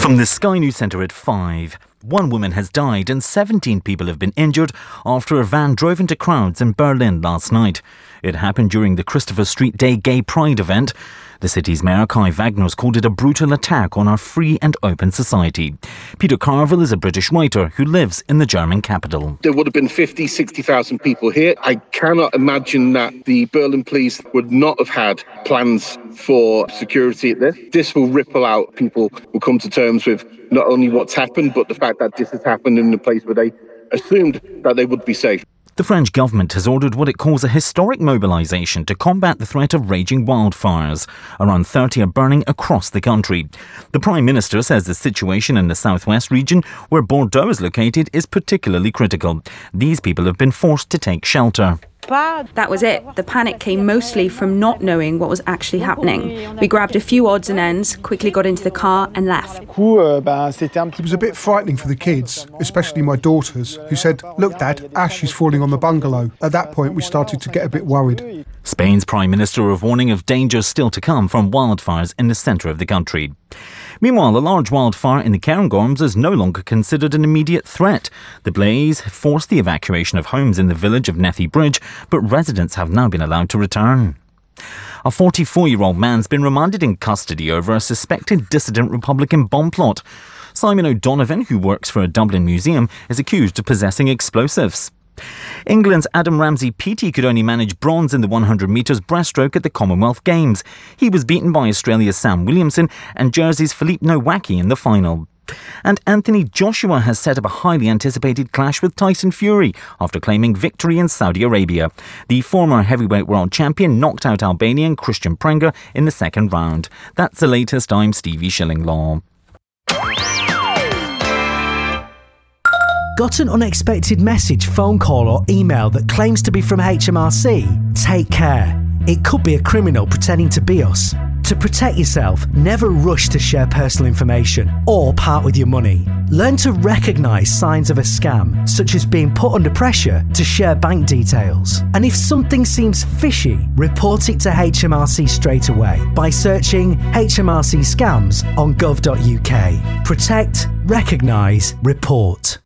From the Sky News Centre at 5. One woman has died and 17 people have been injured after a van drove into crowds in Berlin last night. It happened during the Christopher Street Day Gay Pride event. The city's mayor, Kai Wagner, called it a brutal attack on our free and open society. Peter Carville is a British writer who lives in the German capital. There would have been 50, 60,000 people here. I cannot imagine that the Berlin police would not have had plans for security at this. This will ripple out. People will come to terms with not only what's happened, but the fact that this has happened in a place where they assumed that they would be safe. The French government has ordered what it calls a historic mobilisation to combat the threat of raging wildfires. Around 30 are burning across the country. The Prime Minister says the situation in the southwest region, where Bordeaux is located, is particularly critical. These people have been forced to take shelter. That was it. The panic came mostly from not knowing what was actually happening. We grabbed a few odds and ends, quickly got into the car and left. It was a bit frightening for the kids, especially my daughters, who said, "Look, Dad, ash is falling on the bungalow." At that point, we started to get a bit worried. Spain's Prime Minister is warning of dangers still to come from wildfires in the centre of the country. Meanwhile, a large wildfire in the Cairngorms is no longer considered an immediate threat. The blaze forced the evacuation of homes in the village of Nethy Bridge, but residents have now been allowed to return. A 44-year-old man's been remanded in custody over a suspected dissident Republican bomb plot. Simon O'Donovan, who works for a Dublin museum, is accused of possessing explosives. England's Adam Ramsey-Peaty could only manage bronze in the 100 metres breaststroke at the Commonwealth Games. He was beaten by Australia's Sam Williamson and Jersey's Philippe Nowacki in the final. And Anthony Joshua has set up a highly anticipated clash with Tyson Fury after claiming victory in Saudi Arabia. The former heavyweight world champion knocked out Albanian Christian Prenga in the second round. That's the latest. I'm Stevie Shillinglaw. Got an unexpected message, phone call or email that claims to be from HMRC? Take care. It could be a criminal pretending to be us. To protect yourself, never rush to share personal information or part with your money. Learn to recognise signs of a scam, such as being put under pressure to share bank details. And if something seems fishy, report it to HMRC straight away by searching HMRC scams on gov.uk. Protect, recognise, report.